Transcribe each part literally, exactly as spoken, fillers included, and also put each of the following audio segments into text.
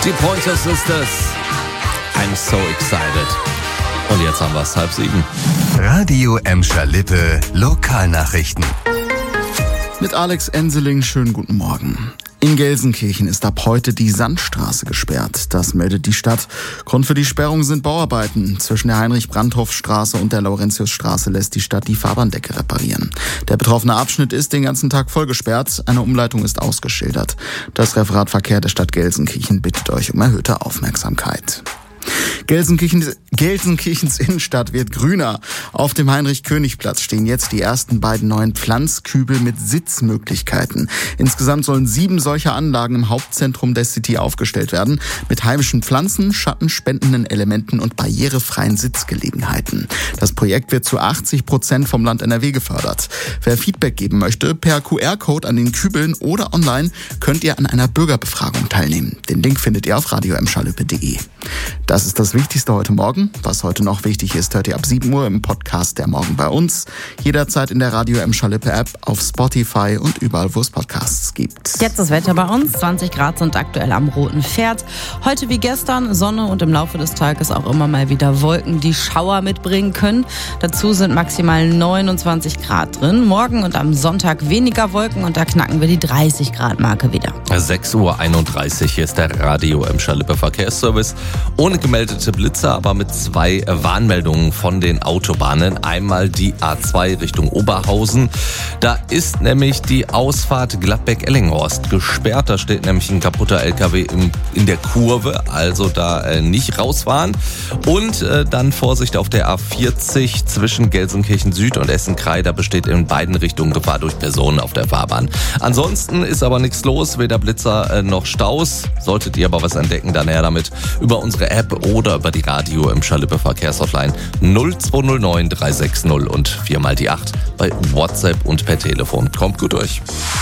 Die Pointer Sisters. I'm so excited. Und jetzt haben wir es halb sieben. Radio Emscher Lippe Lokalnachrichten. Mit Alex Enseling, schönen guten Morgen. In Gelsenkirchen ist ab heute die Sandstraße gesperrt. Das meldet die Stadt. Grund für die Sperrung sind Bauarbeiten. Zwischen der Heinrich-Brandhoff-Straße und der Laurentius-Straße lässt die Stadt die Fahrbahndecke reparieren. Der betroffene Abschnitt ist den ganzen Tag voll gesperrt. Eine Umleitung ist ausgeschildert. Das Referat Verkehr der Stadt Gelsenkirchen bittet euch um erhöhte Aufmerksamkeit. Gelsenkirchen, Gelsenkirchens Innenstadt wird grüner. Auf dem Heinrich-König-Platz stehen jetzt die ersten beiden neuen Pflanzkübel mit Sitzmöglichkeiten. Insgesamt sollen sieben solcher Anlagen im Hauptzentrum der City aufgestellt werden, mit heimischen Pflanzen, schattenspendenden Elementen und barrierefreien Sitzgelegenheiten. Das Projekt wird zu achtzig Prozent vom Land N R W gefördert. Wer Feedback geben möchte, per Q R-Code an den Kübeln oder online, könnt ihr an einer Bürgerbefragung teilnehmen. Den Link findet ihr auf radio emscher lippe punkt de. Das ist das Wichtigste heute Morgen. Was heute noch wichtig ist, hört ihr ab sieben Uhr im Podcast Der Morgen bei uns. Jederzeit in der Radio Emscher Lippe App, auf Spotify und überall, wo es Podcasts gibt. Jetzt das Wetter bei uns. zwanzig Grad sind aktuell am Roten Pferd. Heute wie gestern Sonne und im Laufe des Tages auch immer mal wieder Wolken, die Schauer mitbringen können. Dazu sind maximal neunundzwanzig Grad drin. Morgen und am Sonntag weniger Wolken und da knacken wir die dreißig Grad Marke wieder. sechs Uhr einunddreißig, hier ist der Radio Emscher Lippe Verkehrsservice. Ohne gemeldete Blitzer, aber mit zwei Warnmeldungen von den Autobahnen. Einmal die A zwei Richtung Oberhausen. Da ist nämlich die Ausfahrt Gladbeck-Ellinghorst gesperrt. Da steht nämlich ein kaputter L K W in, in der Kurve, also da äh, nicht rausfahren. Und äh, dann Vorsicht auf der A vierzig zwischen Gelsenkirchen Süd und Essen-Krei. Da besteht in beiden Richtungen Gefahr durch Personen auf der Fahrbahn. Ansonsten ist aber nichts los, weder Blitzer äh, noch Staus. Solltet ihr aber was entdecken, dann her damit über unsere App oder über die Radio Emscher Lippe Verkehrshotline null zwei null neun drei sechs null und viermal die acht bei WhatsApp und per Telefon. Kommt gut durch.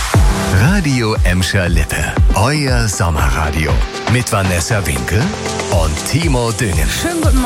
Radio Emscher Lippe, euer Sommerradio. Mit Vanessa Winkel und Timo Düngen. Schönen guten Morgen.